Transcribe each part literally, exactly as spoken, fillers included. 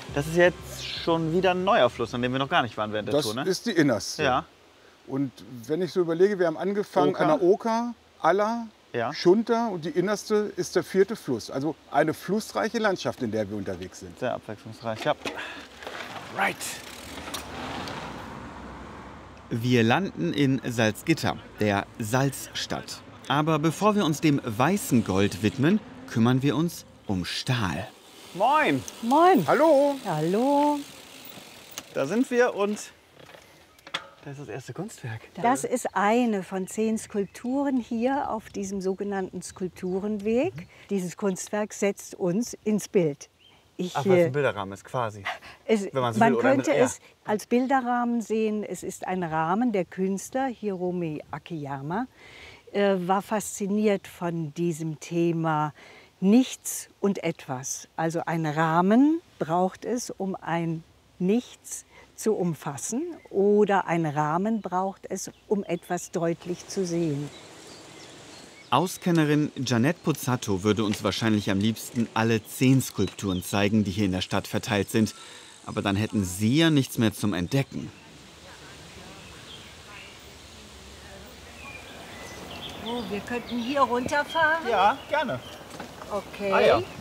Das ist jetzt schon wieder ein neuer Fluss, an dem wir noch gar nicht waren während der Das Tour, ne? ist die innerste. Ja. Und wenn ich so überlege, wir haben angefangen Oker. an der Oker, Aller, Ja. Schunter und die innerste ist der vierte Fluss. Also eine flussreiche Landschaft, in der wir unterwegs sind. Sehr abwechslungsreich, ja. Right. Wir landen in Salzgitter, der Salzstadt. Aber bevor wir uns dem weißen Gold widmen, kümmern wir uns um Stahl. Moin! Moin. Hallo! Hallo. Da sind wir und da ist das erste Kunstwerk. Das ist eine von zehn Skulpturen hier auf diesem sogenannten Skulpturenweg. Mhm. Dieses Kunstwerk setzt uns ins Bild. Ich, Ach, weil es ein Bilderrahmen ist quasi. Es, wenn man so man will, oder könnte ein, ja. es als Bilderrahmen sehen. Es ist ein Rahmen. Der Künstler Hiromi Akiyama äh, war fasziniert von diesem Thema Nichts und Etwas. Also ein Rahmen braucht es, um ein Nichts zu umfassen, oder ein Rahmen braucht es, um etwas deutlich zu sehen. Auskennerin Janette Pozzato würde uns wahrscheinlich am liebsten alle zehn Skulpturen zeigen, die hier in der Stadt verteilt sind. Aber dann hätten Sie ja nichts mehr zum Entdecken. Oh, wir könnten hier runterfahren. Ja, gerne. Okay. Ah, ja.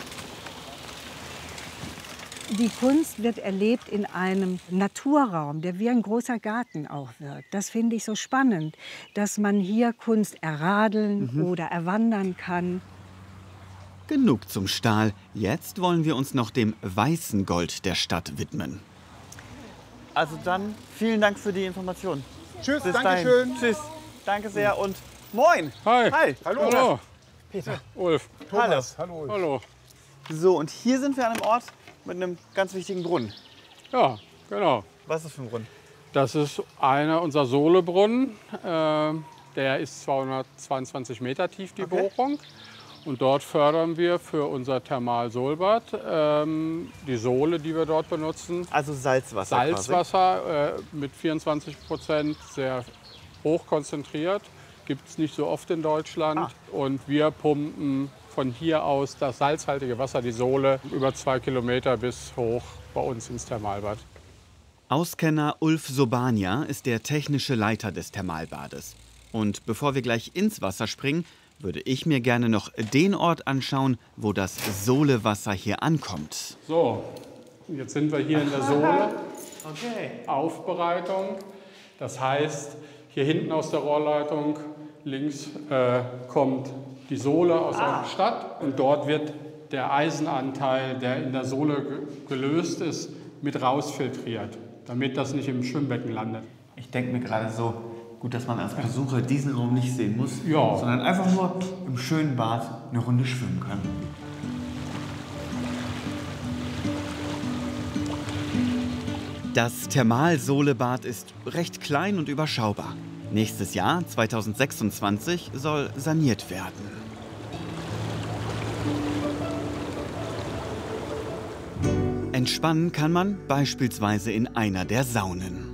Die Kunst wird erlebt in einem Naturraum, der wie ein großer Garten auch wird. Das finde ich so spannend, dass man hier Kunst erradeln mhm. oder erwandern kann. Genug zum Stahl. Jetzt wollen wir uns noch dem weißen Gold der Stadt widmen. Also dann vielen Dank für die Information. Tschüss, Bis danke dahin. schön. Tschüss, danke sehr und moin. Hi. Hi. Hallo. Hallo. Peter. Ulf. Thomas. Hallo. Hallo. Hallo. So, und hier sind wir an einem Ort mit einem ganz wichtigen Brunnen. Ja, genau. Was ist das für ein Brunnen? Das ist einer unserer Sohlebrunnen. Äh, der ist zweihundertzweiundzwanzig Meter tief, die Okay. Bohrung. Und dort fördern wir für unser Thermalsohlbad ähm, die Sohle, die wir dort benutzen. Also Salzwasser. Salzwasser äh, mit vierundzwanzig Prozent, sehr hoch konzentriert. Gibt es nicht so oft in Deutschland. Ah. Und wir pumpen von hier aus das salzhaltige Wasser, die Sohle, über zwei Kilometer bis hoch bei uns ins Thermalbad. Auskenner Ulf Sobania ist der technische Leiter des Thermalbades. Und bevor wir gleich ins Wasser springen, würde ich mir gerne noch den Ort anschauen, wo das Sohlewasser hier ankommt. So, jetzt sind wir hier in der Sohle. Okay. Aufbereitung. Das heißt, hier hinten aus der Rohrleitung links äh, kommt die Sohle aus Ah. der Stadt. Und dort wird der Eisenanteil, der in der Sohle ge gelöst ist, mit rausfiltriert, damit das nicht im Schwimmbecken landet. Ich denke mir gerade so, gut, dass man als Besucher diesen Raum nicht sehen muss, Ja. sondern einfach nur im schönen Bad eine Runde schwimmen kann. Das Thermalsohlebad ist recht klein und überschaubar. Nächstes Jahr, zweitausendsechsundzwanzig, soll saniert werden. Entspannen kann man beispielsweise in einer der Saunen.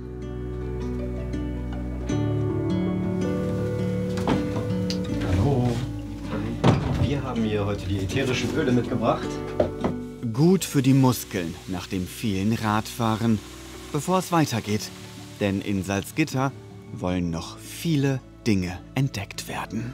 Hallo. Wir haben hier heute die ätherischen Öle mitgebracht. Gut für die Muskeln nach dem vielen Radfahren, bevor es weitergeht. Denn in Salzgitter wollen noch viele Dinge entdeckt werden.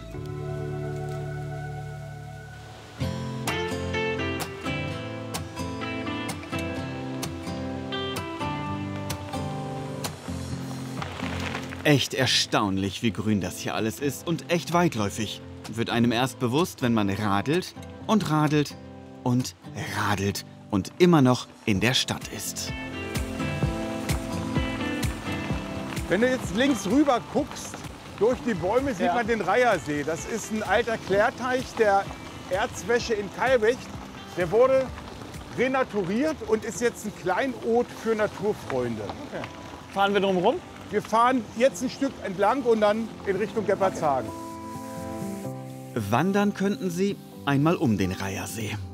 Echt erstaunlich, wie grün das hier alles ist und echt weitläufig. Wird einem erst bewusst, wenn man radelt und radelt und radelt und immer noch in der Stadt ist. Wenn du jetzt links rüber guckst, durch die Bäume sieht Ja. man den Reihersee. Das ist ein alter Klärteich der Erzwäsche in Kalbecht. Der wurde renaturiert und ist jetzt ein Kleinod für Naturfreunde. Okay. Fahren wir drum rum? Wir fahren jetzt ein Stück entlang und dann in Richtung Gebbertshagen. Wandern könnten Sie einmal um den Reihersee.